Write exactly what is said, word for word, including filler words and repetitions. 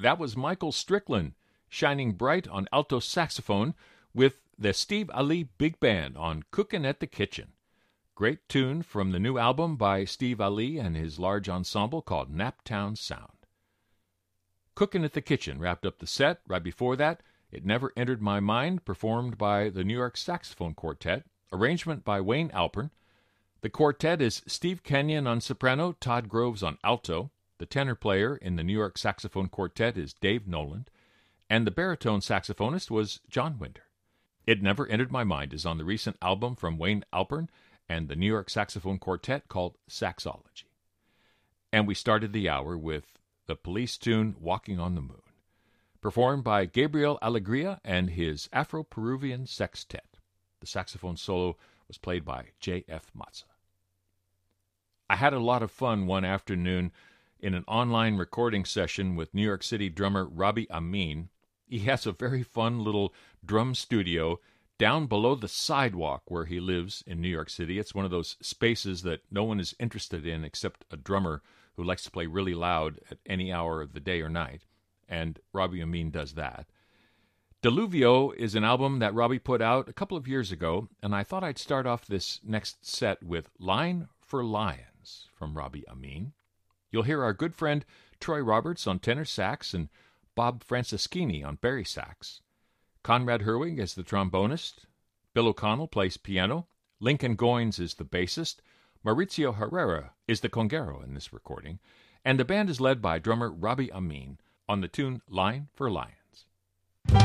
That was Michael Strickland, shining bright on alto saxophone with the Steve Ali Big Band on Cookin' at the Kitchen. Great tune from the new album by Steve Ali and his large ensemble called Naptown Sound. Cookin' at the Kitchen wrapped up the set. Right before that, It Never Entered My Mind, performed by the New York Saxophone Quartet, arrangement by Wayne Alpern. The quartet is Steve Kenyon on soprano, Todd Groves on alto. The tenor player in the New York Saxophone Quartet is Dave Noland, and the baritone saxophonist was John Winter. It Never Entered My Mind is on the recent album from Wayne Alpern and the New York Saxophone Quartet called Saxology. And we started the hour with the Police tune Walking on the Moon, performed by Gabriel Alegria and his Afro-Peruvian Sextet. The saxophone solo was played by J F Matza. I had a lot of fun one afternoon in an online recording session with New York City drummer Robbie Amin. He has a very fun little drum studio down below the sidewalk where he lives in New York City. It's one of those spaces that no one is interested in except a drummer who likes to play really loud at any hour of the day or night, and Robbie Amin does that. Deluvio is an album that Robbie put out a couple of years ago, and I thought I'd start off this next set with Line for Lions from Robbie Amin. You'll hear our good friend Troy Roberts on tenor sax and Bob Franceschini on bari sax. Conrad Herwig is the trombonist. Bill O'Connell plays piano. Lincoln Goines is the bassist. Maurizio Herrera is the conguero in this recording. And the band is led by drummer Robbie Amin on the tune Line for Lions.